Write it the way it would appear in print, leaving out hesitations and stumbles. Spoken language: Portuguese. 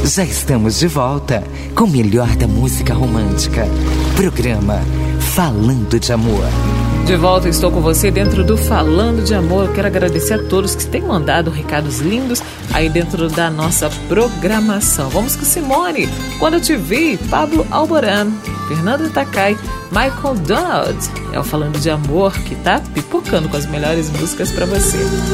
Já estamos de volta com o melhor da música romântica. Programa Falando de Amor. De volta, estou com você dentro do Falando de Amor. Eu quero agradecer a todos que têm mandado recados lindos aí dentro da nossa programação. Vamos com Simone, Quando Eu Te Vi, Pablo Alborán, Fernando Takai, Michael Donald. É o Falando de Amor que tá pipocando com as melhores músicas para você.